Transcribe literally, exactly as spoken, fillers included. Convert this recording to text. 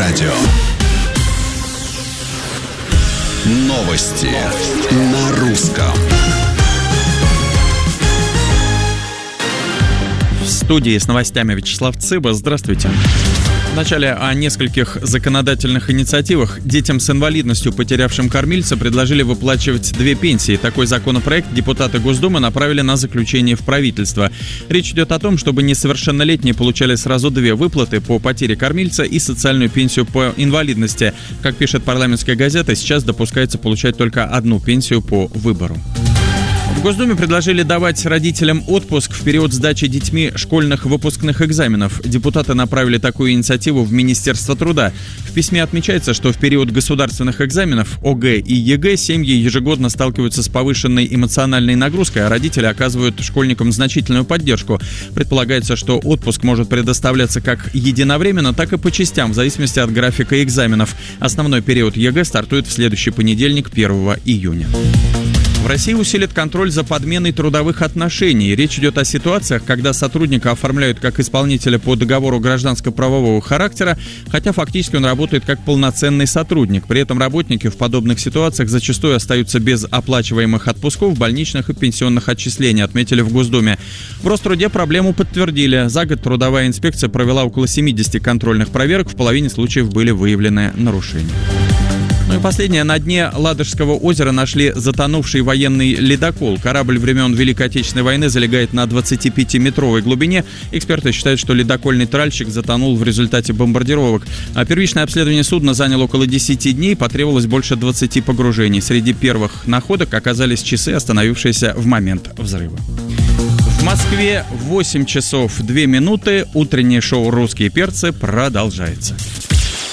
радио. Новости на русском. В студии с новостями Вячеслав Цыба. Здравствуйте. Вначале о нескольких законодательных инициативах. Детям с инвалидностью, потерявшим кормильца, предложили выплачивать две пенсии. Такой законопроект депутаты Госдумы направили на заключение в правительство. Речь идет о том, чтобы несовершеннолетние получали сразу две выплаты по потере кормильца и социальную пенсию по инвалидности. Как пишет парламентская газета, сейчас допускается получать только одну пенсию по выбору. В Госдуме предложили давать родителям отпуск в период сдачи детьми школьных выпускных экзаменов. Депутаты направили такую инициативу в Министерство труда. В письме отмечается, что в период государственных экзаменов ОГЭ и ЕГЭ семьи ежегодно сталкиваются с повышенной эмоциональной нагрузкой, а родители оказывают школьникам значительную поддержку. Предполагается, что отпуск может предоставляться как единовременно, так и по частям, в зависимости от графика экзаменов. Основной период ЕГЭ стартует в следующий понедельник, первого июня. В России усилит контроль за подменой трудовых отношений. Речь идет о ситуациях, когда сотрудника оформляют как исполнителя по договору гражданско-правового характера, хотя фактически он работает как полноценный сотрудник. При этом работники в подобных ситуациях зачастую остаются без оплачиваемых отпусков, больничных и пенсионных отчислений, отметили в Госдуме. В Роструде проблему подтвердили. За год трудовая инспекция провела около семьдесят контрольных проверок, в половине случаев были выявлены нарушения. Ну и последнее. На дне Ладожского озера нашли затонувший военный ледокол. Корабль времен Великой Отечественной войны залегает на двадцатипятиметровой глубине. Эксперты считают, что ледокольный тральщик затонул в результате бомбардировок. А первичное обследование судна заняло около десяти дней, потребовалось больше двадцати погружений. Среди первых находок оказались часы, остановившиеся в момент взрыва. В Москве восемь часов две минуты. Утреннее шоу «Русские перцы» продолжается.